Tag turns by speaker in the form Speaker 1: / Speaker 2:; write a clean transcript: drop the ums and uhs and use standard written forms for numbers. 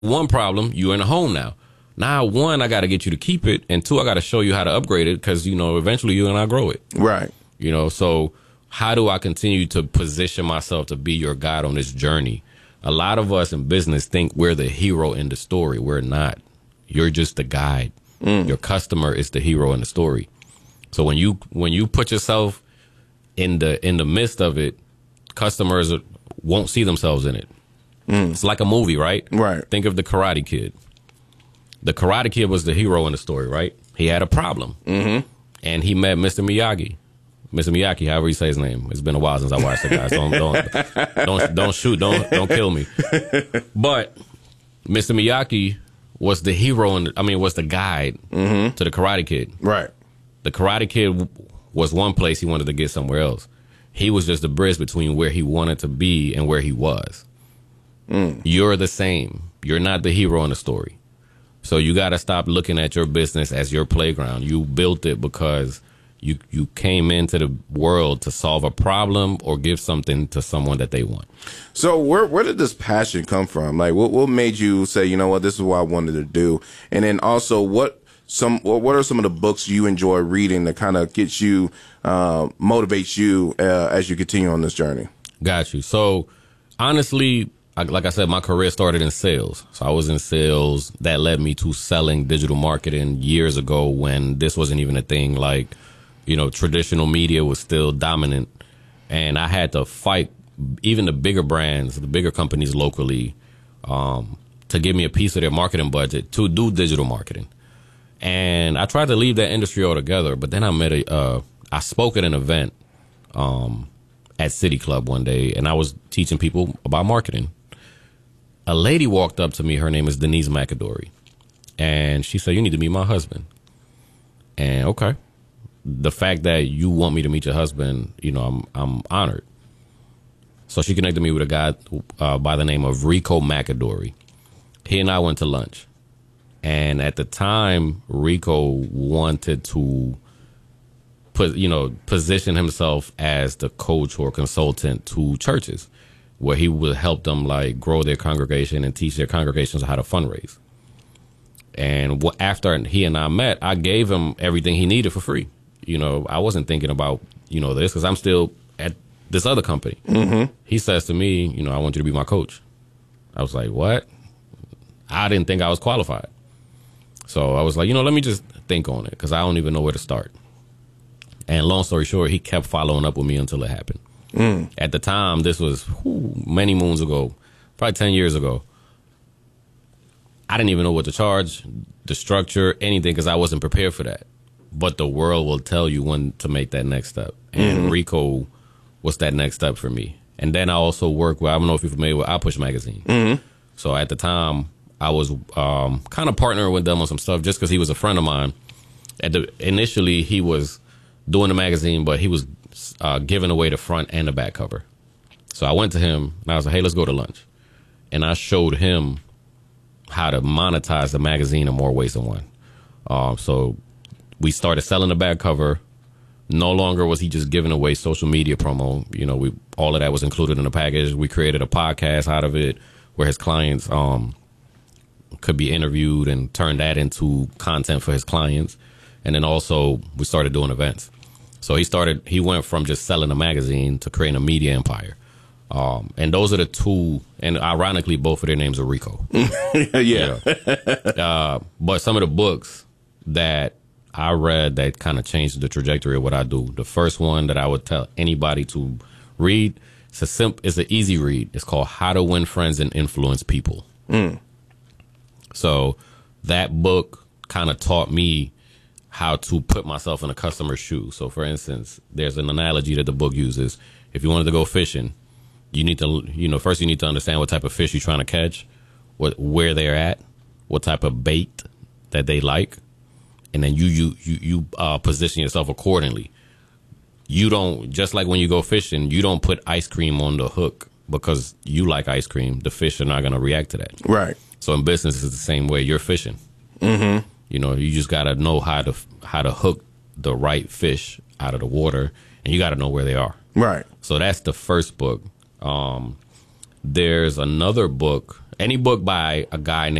Speaker 1: one problem, you're in a home now. Now, one, I got to get you to keep it, and two, I got to show you how to upgrade it because, eventually you and I grow it.
Speaker 2: Right.
Speaker 1: So how do I continue to position myself to be your guide on this journey? A lot of us in business think we're the hero in the story. We're not. You're just the guide. Your customer is the hero in the story. So when you put yourself in the midst of it, customers won't see themselves in it. It's like a movie, right?
Speaker 2: Right.
Speaker 1: Think of the Karate Kid. The Karate Kid was the hero in the story, right? He had a problem, and he met Mr. Miyagi. Mr. Miyagi, however you say his name. It's been a while since I watched it, guys. Don't shoot, don't kill me. But Mr. Miyagi was the hero, was the guide to the Karate Kid.
Speaker 2: Right.
Speaker 1: The Karate Kid was one place he wanted to get somewhere else. He was just the bridge between where he wanted to be and where he was. You're the same. You're not the hero in the story. So you got to stop looking at your business as your playground. You built it because you came into the world to solve a problem or give something to someone that they want.
Speaker 2: So where did this passion come from? Like, what made you say, you know what, this is what I wanted to do? And then also, what are some of the books you enjoy reading that kind of gets you, motivates you as you continue on this journey?
Speaker 1: Got you. So honestly, like I said, my career started in sales. So I was in sales. That led me to selling digital marketing years ago when this wasn't even a thing. Like, traditional media was still dominant. And I had to fight even the bigger brands, the bigger companies locally, to give me a piece of their marketing budget to do digital marketing. And I tried to leave that industry altogether. But then I spoke at an event at City Club one day, and I was teaching people about marketing. A lady walked up to me. Her name is Denise McAdory. And she said, "You need to meet my husband." And okay. The fact that you want me to meet your husband, I'm honored. So she connected me with a guy by the name of Rico McAdory. He and I went to lunch. And at the time, Rico wanted to position himself as the coach or consultant to churches, where he would help them grow their congregation and teach their congregations how to fundraise. And after he and I met, I gave him everything he needed for free. I wasn't thinking about, this because I'm still at this other company. He says to me, I want you to be my coach. I was like, what? I didn't think I was qualified. So I was like, let me just think on it because I don't even know where to start. And long story short, he kept following up with me until it happened. At the time, this was many moons ago, probably 10 years ago. I didn't even know what to charge, the structure, anything, because I wasn't prepared for that. But the world will tell you when to make that next step. And Rico was that next step for me. And then I also work with, I don't know if you're familiar with iPush Magazine. So at the time, I was kind of partnering with them on some stuff just because he was a friend of mine. Initially, he was doing the magazine, but he was giving away the front and the back cover. So I went to him, and I was like, hey, let's go to lunch. And I showed him how to monetize the magazine in more ways than one. So we started selling the back cover. No longer was he just giving away social media promo. All of that was included in the package. We created a podcast out of it where his clients could be interviewed and turn that into content for his clients. And then also we started doing events. So he went from just selling a magazine to creating a media empire. And those are the two, and ironically, both of their names are Rico.
Speaker 2: Yeah.
Speaker 1: But some of the books that I read that kind of changed the trajectory of what I do. The first one that I would tell anybody to read, it's an easy read. It's called How to Win Friends and Influence People. So that book kind of taught me how to put myself in a customer's shoes. So for instance, there's an analogy that the book uses. If you wanted to go fishing, you need to, first you need to understand what type of fish you're trying to catch, where they're at, what type of bait that they like. And then you position yourself accordingly. You don't, just like when you go fishing, you don't put ice cream on the hook because you like ice cream. The fish are not going to react to that.
Speaker 2: Right.
Speaker 1: So in business, it's the same way. You're fishing. You just got to know how to hook the right fish out of the water, and you got to know where they are.
Speaker 2: Right.
Speaker 1: So that's the first book. There's another book, any book by a guy